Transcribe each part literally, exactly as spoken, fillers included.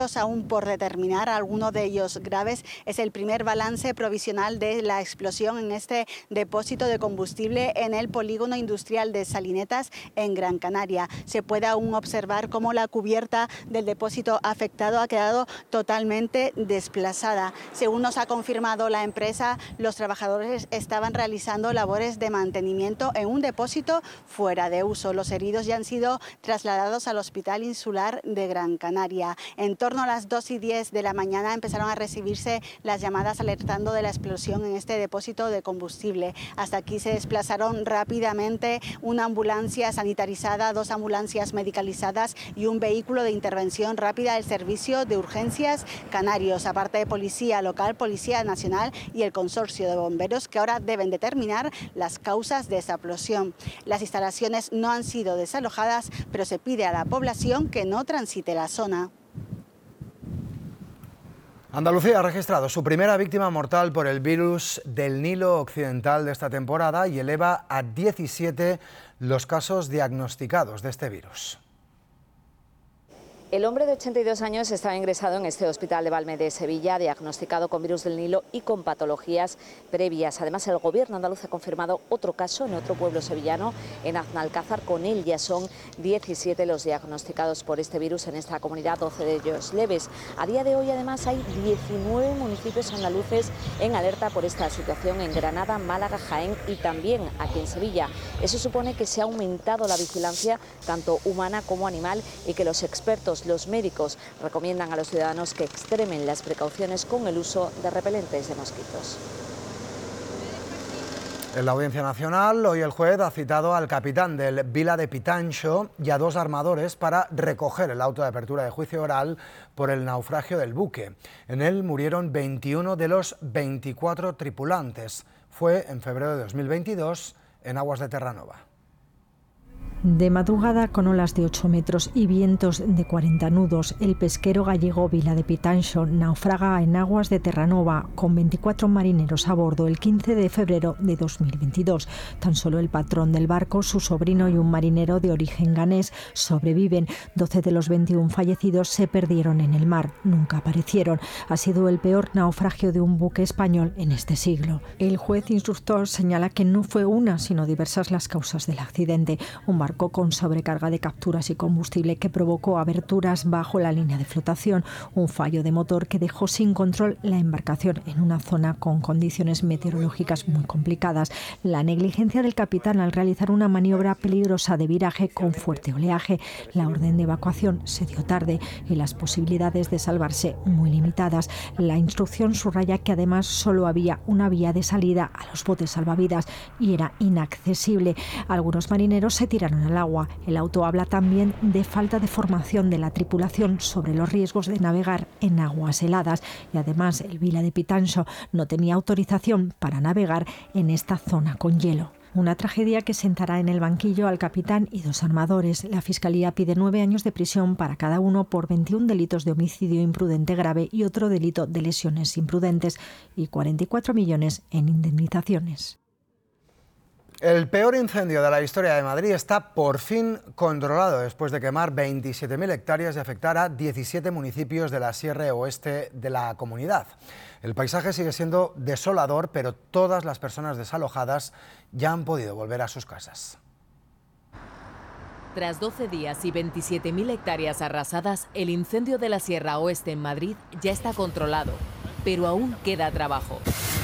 aún por determinar, algunos de ellos graves. Es el primer balance provisional de la explosión en este depósito de combustible en el polígono industrial de Salinetas, en Gran Canaria. Se puede aún observar cómo la cubierta del depósito afectado ha quedado totalmente desplazada. Según nos ha confirmado la empresa, los trabajadores estaban realizando labores de mantenimiento en un depósito fuera de uso. Los heridos ya han sido trasladados al Hospital Insular de Gran Canaria. En torno a las dos y diez de la mañana empezaron a recibirse las llamadas alertando de la explosión en este depósito de combustible. Hasta aquí se desplazaron rápidamente una ambulancia sanitarizada, dos ambulancias medicalizadas y un vehículo de intervención rápida del Servicio de Urgencias Canarios, aparte de Policía Local, Policía Nacional y el Consorcio de Bomberos, que ahora deben determinar las causas de esa explosión. Las instalaciones no han sido desalojadas, pero se pide a la población que no transite la zona. Andalucía ha registrado su primera víctima mortal por el virus del Nilo Occidental de esta temporada y eleva a diecisiete los casos diagnosticados de este virus. El hombre de ochenta y dos años estaba ingresado en este hospital de Valme de Sevilla, diagnosticado con virus del Nilo y con patologías previas. Además, el gobierno andaluz ha confirmado otro caso en otro pueblo sevillano, en Aznalcázar. Con él ya son diecisiete los diagnosticados por este virus en esta comunidad, doce de ellos leves. A día de hoy, además, hay diecinueve municipios andaluces en alerta por esta situación en Granada, Málaga, Jaén y también aquí en Sevilla. Eso supone que se ha aumentado la vigilancia, tanto humana como animal, y que los expertos, los médicos, recomiendan a los ciudadanos que extremen las precauciones con el uso de repelentes de mosquitos. En la Audiencia Nacional, hoy el juez ha citado al capitán del Vila de Pitancho y a dos armadores para recoger el auto de apertura de juicio oral por el naufragio del buque. En él murieron veintiuno de los veinticuatro tripulantes. Fue en febrero de dos mil veintidós en aguas de Terranova. De madrugada, con olas de ocho metros y vientos de cuarenta nudos, el pesquero gallego Vila de Pitancho naufraga en aguas de Terranova con veinticuatro marineros a bordo el quince de febrero de dos mil veintidós. Tan solo el patrón del barco, su sobrino y un marinero de origen ganés sobreviven. doce de los veintiuno fallecidos se perdieron en el mar, nunca aparecieron. Ha sido el peor naufragio de un buque español en este siglo. El juez instructor señala que no fue una, sino diversas las causas del accidente. Un barco con sobrecarga de capturas y combustible que provocó aberturas bajo la línea de flotación, un fallo de motor que dejó sin control la embarcación en una zona con condiciones meteorológicas muy complicadas, la negligencia del capitán al realizar una maniobra peligrosa de viraje con fuerte oleaje, la orden de evacuación se dio tarde y las posibilidades de salvarse muy limitadas. La instrucción subraya que además solo había una vía de salida a los botes salvavidas y era inaccesible. Algunos marineros se tiraron al agua. El auto habla también de falta de formación de la tripulación sobre los riesgos de navegar en aguas heladas y además el Vila de Pitancho no tenía autorización para navegar en esta zona con hielo. Una tragedia que sentará en el banquillo al capitán y dos armadores. La Fiscalía pide nueve años de prisión para cada uno por veintiún delitos de homicidio imprudente grave y otro delito de lesiones imprudentes y cuarenta y cuatro millones en indemnizaciones. El peor incendio de la historia de Madrid está por fin controlado después de quemar veintisiete mil hectáreas y afectar a diecisiete municipios de la sierra oeste de la comunidad. El paisaje sigue siendo desolador, pero todas las personas desalojadas ya han podido volver a sus casas. Tras doce días y veintisiete mil hectáreas arrasadas, el incendio de la Sierra Oeste en Madrid ya está controlado, pero aún queda trabajo.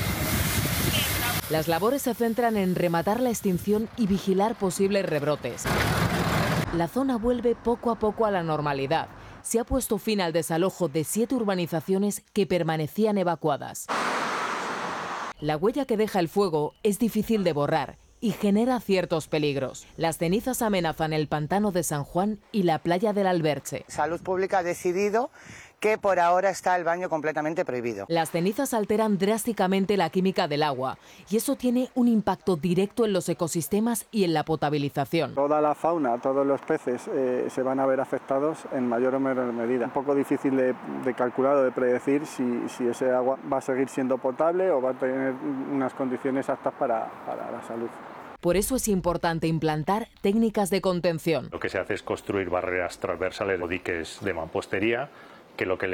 Las labores se centran en rematar la extinción y vigilar posibles rebrotes. La zona vuelve poco a poco a la normalidad. Se ha puesto fin al desalojo de siete urbanizaciones que permanecían evacuadas. La huella que deja el fuego es difícil de borrar y genera ciertos peligros. Las cenizas amenazan el pantano de San Juan y la playa del Alberche. Salud Pública ha decidido que por ahora está el baño completamente prohibido. Las cenizas alteran drásticamente la química del agua y eso tiene un impacto directo en los ecosistemas y en la potabilización. Toda la fauna, todos los peces eh, se van a ver afectados en mayor o menor medida. Un poco difícil de, de calcular o de predecir si, si ese agua va a seguir siendo potable o va a tener unas condiciones aptas para, para la salud. Por eso es importante implantar técnicas de contención. Lo que se hace es construir barreras transversales o diques de mampostería, que lo que